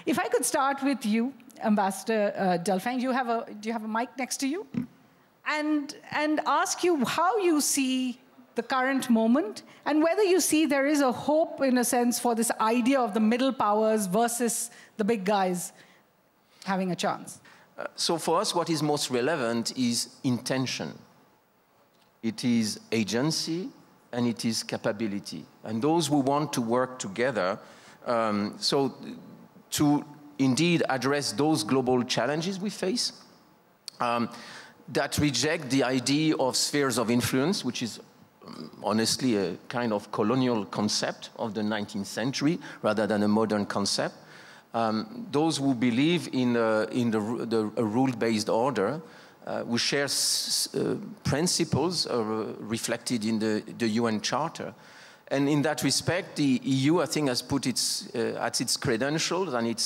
If I could start with you, Ambassador Delfin, do you have a mic next to you? And ask you how you see the current moment, and whether you see there is a hope, in a sense, for this idea of the middle powers versus the big guys having a chance. So for us, what is most relevant is intention. It is agency, and it is capability. And those who want to work together, so to indeed address those global challenges we face, that reject the idea of spheres of influence, which is honestly a kind of colonial concept of the 19th century rather than a modern concept. Those who believe in a rule-based order, who share principles reflected in the UN Charter. And in that respect, the EU, I think, has put its credentials and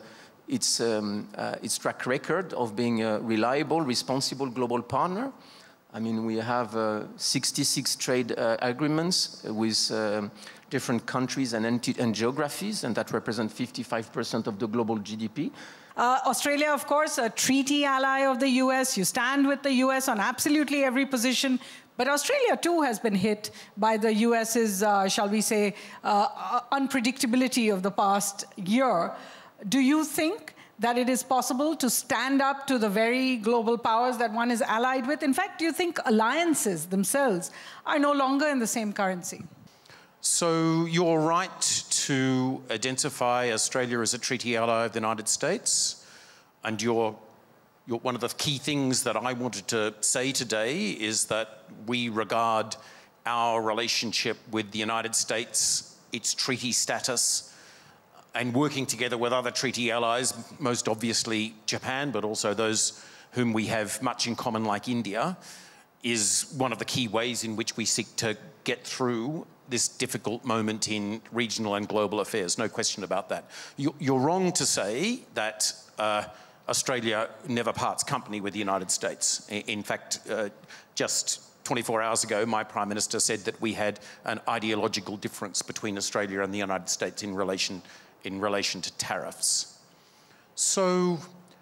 its track record of being a reliable, responsible global partner. I mean, we have 66 trade agreements with different countries and geographies, and that represent 55% of the global GDP. Australia, of course, a treaty ally of the US. You stand with the US on absolutely every position. But Australia, too, has been hit by the US's, shall we say, unpredictability of the past year. Do you think that it is possible to stand up to the very global powers that one is allied with? In fact, do you think alliances themselves are no longer in the same currency? So you're right to identify Australia as a treaty ally of the United States. And one of the key things that I wanted to say today is that we regard our relationship with the United States, its treaty status, and working together with other treaty allies, most obviously Japan, but also those whom we have much in common like India, is one of the key ways in which we seek to get through this difficult moment in regional and global affairs. No question about that. You're wrong to say that Australia never parts company with the United States. In fact, just 24 hours ago, my Prime Minister said that we had an ideological difference between Australia and the United States in relation to tariffs. So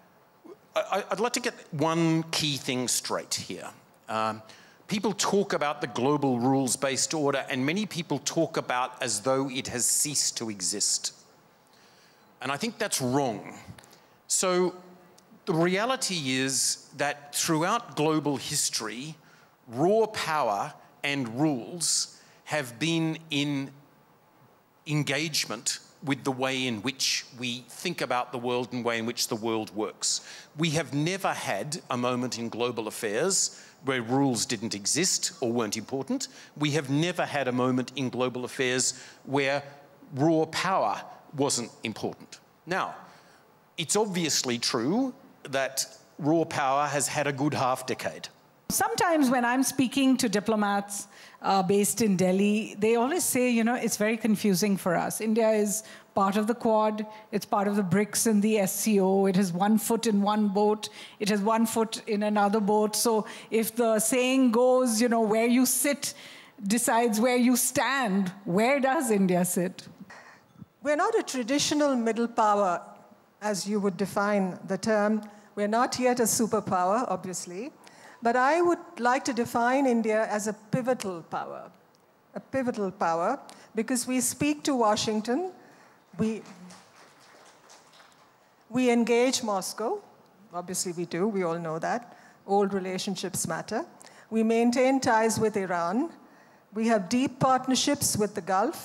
I'd like to get one key thing straight here. People talk about the global rules-based order, and many people talk about as though it has ceased to exist. And I think that's wrong. So the reality is that throughout global history, raw power and rules have been in engagement with the way in which we think about the world and the way in which the world works. We have never had a moment in global affairs where rules didn't exist or weren't important. We have never had a moment in global affairs where raw power wasn't important. Now, it's obviously true that raw power has had a good half-decade. Sometimes when I'm speaking to diplomats based in Delhi, they always say, you know, it's very confusing for us. India is part of the Quad, it's part of the BRICS and the SCO, it has one foot in one boat, it has one foot in another boat. So if the saying goes, you know, where you sit decides where you stand, where does India sit? We're not a traditional middle power, as you would define the term. We're not yet a superpower, obviously. But I would like to define India as a pivotal power, because we speak to Washington, we engage Moscow, obviously we do, we all know that. Old relationships matter. We maintain ties with Iran. We have deep partnerships with the Gulf.